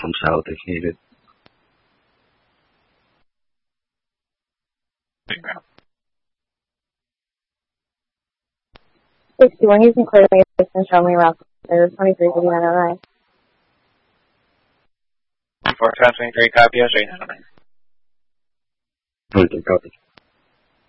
from south if needed. 61, you can clear me and show me around there. 235909. 423, copy, 0809. 23, copy.